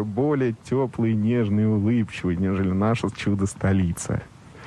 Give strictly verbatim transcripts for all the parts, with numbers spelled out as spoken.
более теплый, нежный, улыбчивый, нежели наша чудо-столица.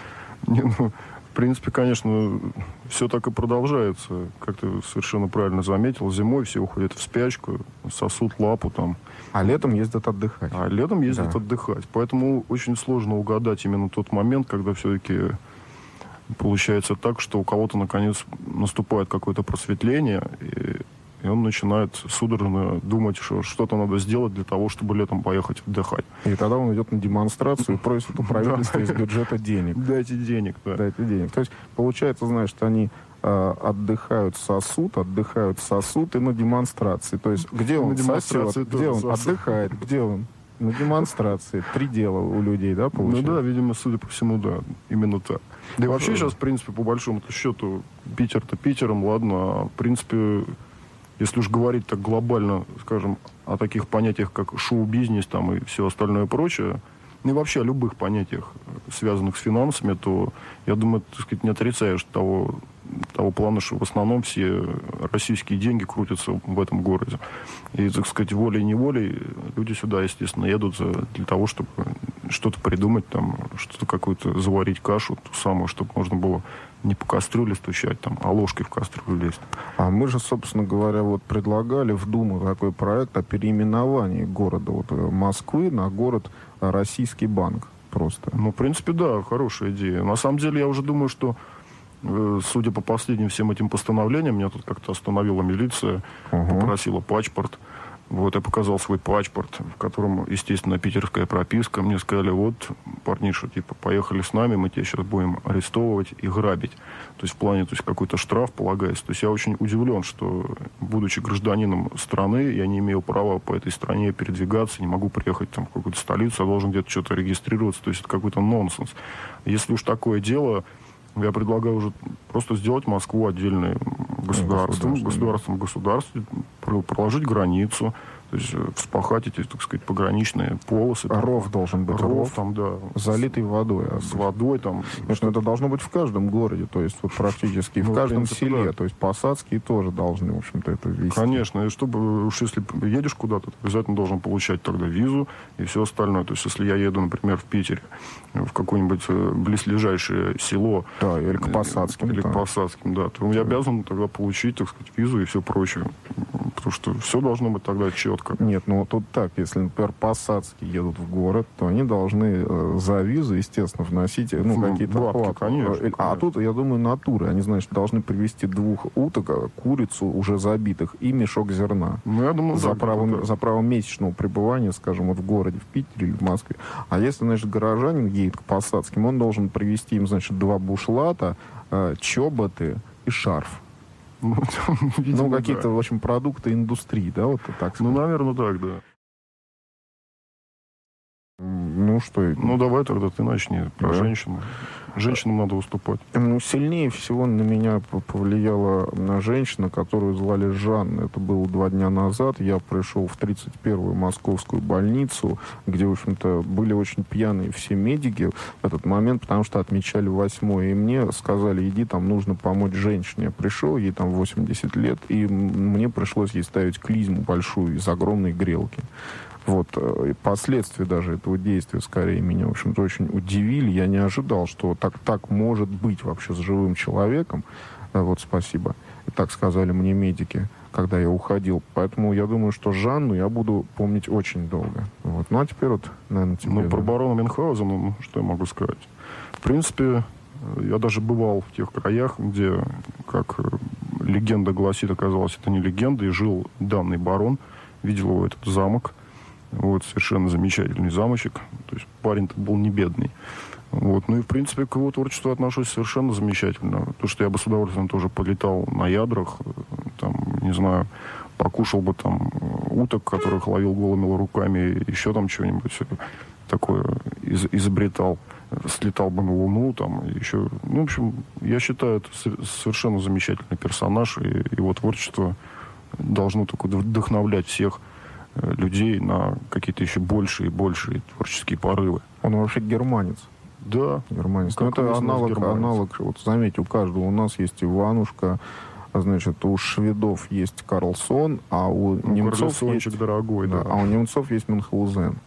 Не, ну, в принципе, конечно, все так и продолжается. Как ты совершенно правильно заметил, зимой все уходят в спячку, сосут лапу там. А летом ездят отдыхать. А летом ездят да. отдыхать. Поэтому очень сложно угадать именно тот момент, когда все-таки получается так, что у кого-то, наконец, наступает какое-то просветление, и, и он начинает судорожно думать, что что-то надо сделать для того, чтобы летом поехать отдыхать. И тогда он идет на демонстрацию и просит у правительства из бюджета денег. Дайте денег, да. Дайте денег. То есть, получается, знаешь, что они э, отдыхают, сосут, отдыхают, сосут и на демонстрации. То есть, где он сосет, где он отдыхает, где он? На демонстрации. Три дела у людей, да, получается? Ну да, видимо, судя по всему, да. Именно так. Да и вообще сейчас, в принципе, по большому счету, Питер-то Питером, ладно. А в принципе, если уж говорить так глобально, скажем, о таких понятиях, как шоу-бизнес там и все остальное прочее, ну и вообще о любых понятиях, связанных с финансами, то, я думаю, так сказать, не отрицаешь того, того плана, что в основном все российские деньги крутятся в этом городе. И, так сказать, волей-неволей люди сюда, естественно, едут для того, чтобы что-то придумать, там, что-то какую-то заварить кашу, ту самую, чтобы можно было не по кастрюле стучать, там, а ложкой в кастрюлю лезть. А мы же, собственно говоря, вот предлагали в Думу такой проект о переименовании города вот, Москвы на город Российский банк просто. Ну, в принципе, да, хорошая идея. На самом деле, я уже думаю, что э, судя по последним всем этим постановлениям, меня тут как-то остановила милиция, uh-huh. попросила паспорт. Вот, я показал свой паспорт, в котором, естественно, питерская прописка. Мне сказали, вот, парниша, типа, поехали с нами, мы тебя сейчас будем арестовывать и грабить. То есть в плане, то есть какой-то штраф полагается. То есть я очень удивлен, что, будучи гражданином страны, я не имею права по этой стране передвигаться, не могу приехать там в какую-то столицу, я должен где-то что-то регистрироваться. То есть это какой-то нонсенс. Если уж такое дело, я предлагаю уже просто сделать Москву отдельным государством, ну, государством, государством, проложить границу, то есть вспахать эти, так сказать, пограничные полосы. Там, ров должен быть. Ров, ров там, да. Залитый водой. А с водой там. Конечно, это должно быть в каждом городе, то есть вот практически ну, в каждом в принципе, селе. Да. То есть посадские тоже должны, в общем-то, это вести. Конечно, и чтобы уж если едешь куда-то, ты обязательно должен получать тогда визу и все остальное. То есть если я еду, например, в Питере, в какое-нибудь близлежащее село. Да, или к Посадским. Или да. к Посадским, да. То я обязан тогда получить, так сказать, визу и все прочее. Потому что все должно быть тогда четко. Нет, ну тут так, если, например, посадские едут в город, то они должны э, за визу, естественно, вносить ну, ну, какие-то бабки, конечно, конечно. А тут, я думаю, натуры. Они, значит, должны привезти двух уток, курицу уже забитых и мешок зерна. Ну, я думаю, за, да, правом, да. за право месячного пребывания, скажем, вот в городе, в Питере или в Москве. А если, значит, горожанин едет к посадским, он должен привезти им, значит, два бушлата, э, чоботы и шарф. Ну, видимо, ну какие-то, да. в общем, продукты индустрии, да, вот так сказать. Ну, наверное, так, да. Ну, что... Ну, давай тогда ты начни про да. женщину. Женщинам надо выступать. Ну, сильнее всего на меня повлияла женщина, которую звали Жанна. Это было два дня назад. Я пришел в тридцать первую московскую больницу, где, в общем-то, были очень пьяные все медики в этот момент, потому что отмечали восьмое. И мне сказали, иди, там нужно помочь женщине. Я пришел, ей там восемьдесят лет, и мне пришлось ей ставить клизму большую из огромной грелки. Вот, и последствия даже этого действия, скорее, меня, в общем-то, очень удивили. Я не ожидал, что так, так может быть вообще с живым человеком. Вот, спасибо. И так сказали мне медики, когда я уходил. Поэтому я думаю, что Жанну я буду помнить очень долго. Вот. Ну, а теперь вот, наверное, тебе... Ну, про барона Мюнхгаузена, что я могу сказать? В принципе, я даже бывал в тех краях, где, как легенда гласит, оказалось, это не легенда, и жил данный барон. Видел его этот замок. Вот, совершенно замечательный замочек. То есть парень-то был не бедный. Вот. Ну и, в принципе, к его творчеству отношусь совершенно замечательно. Потому что я бы с удовольствием тоже полетал на ядрах, там, не знаю, покушал бы там уток, которых ловил голыми руками, еще там что-нибудь такое из- изобретал. Слетал бы на Луну, там, еще... Ну, в общем, я считаю, это совершенно замечательный персонаж, и его творчество должно только вдохновлять всех людей на какие-то еще большие и большие творческие порывы. Он вообще германец. Да. Германец. Ну, это аналог, аналог, вот заметьте, у каждого у нас есть Иванушка, значит, у шведов есть Карлсон, а у ну, немцов есть... дорогой, да, да. А у немцов есть Мюнхгаузен.